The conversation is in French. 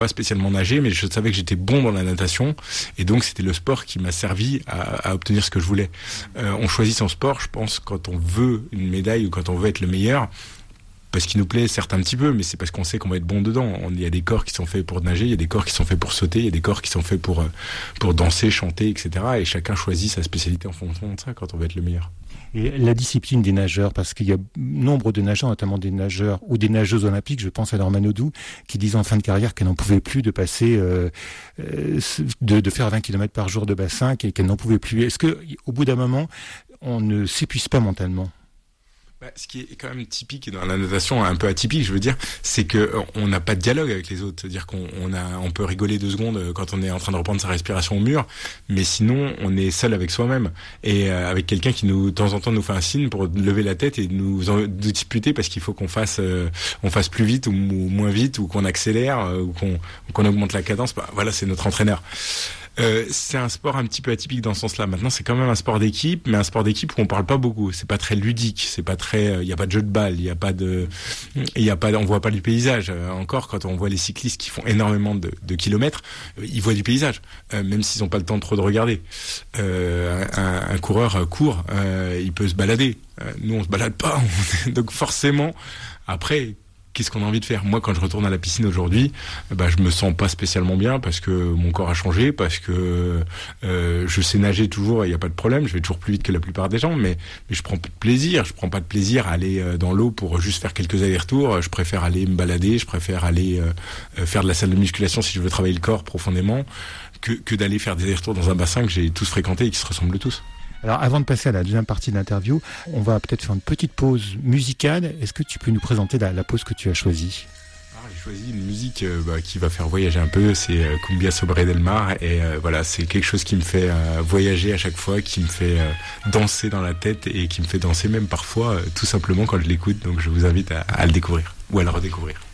pas spécialement nager, mais je savais que j'étais bon dans la natation, et donc c'était le sport qui m'a servi à obtenir ce que je voulais. On choisit son sport, je pense, quand on veut une médaille ou quand on veut être le meilleur, parce qu'il nous plaît certes un petit peu, mais c'est parce qu'on sait qu'on va être bon dedans. Il y a des corps qui sont faits pour nager, il y a des corps qui sont faits pour sauter, il y a des corps qui sont faits pour danser, chanter, etc. Et chacun choisit sa spécialité en fonction de ça quand on veut être le meilleur. Et la discipline des nageurs, parce qu'il y a nombre de nageurs, notamment des nageurs ou des nageuses olympiques, je pense à Laure Manodou, qui disent en fin de carrière qu'elle n'en pouvait plus de passer, de faire 20 km par jour de bassin, qu'elle n'en pouvait plus. Est-ce que, au bout d'un moment, on ne s'épuise pas mentalement? Ce qui est quand même typique dans la natation, un peu atypique, je veux dire, c'est que on n'a pas de dialogue avec les autres. C'est-à-dire on peut rigoler 2 secondes quand on est en train de reprendre sa respiration au mur, mais sinon on est seul avec soi-même et avec quelqu'un qui de temps en temps nous fait un signe pour lever la tête et nous disputer parce qu'il faut qu'on fasse plus vite ou moins vite ou qu'on accélère ou qu'on augmente la cadence. Voilà, c'est notre entraîneur. C'est un sport un petit peu atypique dans ce sens-là. Maintenant, c'est quand même un sport d'équipe, mais un sport d'équipe où on parle pas beaucoup. C'est pas très ludique, c'est pas très. Il y a pas de jeu de balle, il y a pas, on voit pas du paysage. Encore, quand on voit les cyclistes qui font énormément de kilomètres, ils voient du paysage, même s'ils ont pas le temps trop de regarder. Un coureur court, il peut se balader. Nous, on se balade pas, donc forcément, après. Qu'est-ce qu'on a envie de faire? Moi, quand je retourne à la piscine aujourd'hui, je me sens pas spécialement bien parce que mon corps a changé, parce que je sais nager toujours, il n'y a pas de problème, je vais toujours plus vite que la plupart des gens, mais je prends pas de plaisir. Je prends pas de plaisir à aller dans l'eau pour juste faire quelques allers-retours. Je préfère aller me balader, je préfère aller faire de la salle de musculation si je veux travailler le corps profondément, que d'aller faire des allers-retours dans un bassin que j'ai tous fréquenté et qui se ressemblent tous. Alors, avant de passer à la deuxième partie de l'interview, on va peut-être faire une petite pause musicale. Est-ce que tu peux nous présenter la pause que tu as choisie? J'ai choisi une musique qui va faire voyager un peu, c'est Cumbia Sobre del Mar, et voilà, c'est quelque chose qui me fait voyager à chaque fois, qui me fait danser dans la tête et qui me fait danser même parfois tout simplement quand je l'écoute, donc je vous invite à le découvrir ou à le redécouvrir.